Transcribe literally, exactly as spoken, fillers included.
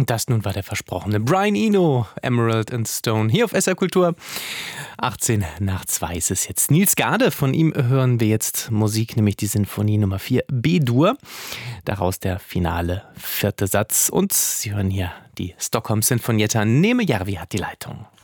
Das nun war der versprochene Brian Eno, Emerald and Stone, hier auf S R Kultur. achtzehn nach zwei ist es jetzt. Niels Gade, von ihm hören wir jetzt Musik, nämlich die Sinfonie Nummer vier B-Dur. Daraus der finale vierte Satz. Und Sie hören hier die Stockholm Sinfonietta. Neeme Järvi hat die Leitung.